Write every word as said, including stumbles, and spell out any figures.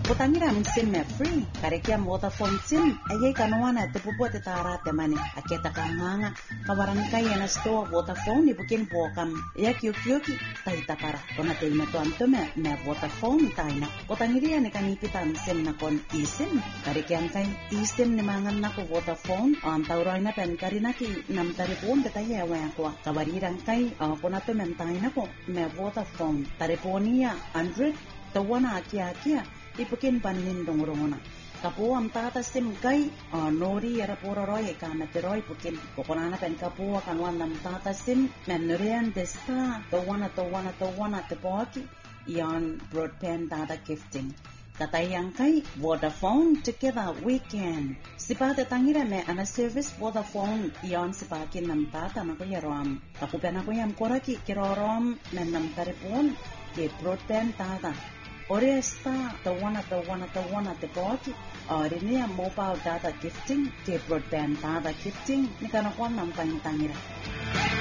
Kutangira msim me free karekia Vodafone sim ayay kanuana te pupuat tara te mane aketa kanganga kawaran kay na store Vodafone ibukin bokam ya kyukyoki taita para kona te ina to antome me Vodafone taina kutangira ne kanipita msim na kon isim karekia kay isim ni mangan na ko Vodafone am taurai na pen karina ki nam taripon te taya wa ko kawarirang kay kona to men taina ko me Vodafone tariponia Android tawana akia akia ipukin panin dongorongona kapo am tata sim kai nori era pororoi ka meteroi pukin kokonana pen kapo kanwan nam tata sim menorian desta tawana tawana tawana te poki yan broadband data gifting katayang kai Vodafone together we can sipate tangira me ana service Vodafone yan sipakin nam tata na ko yarom kapupena ko yam koraki kirorom men nam taripon ke broadband data Ore esta tawana tawana tawana te poki orinia mobile data gifting te broadband data gifting ni kana kwa nam tangira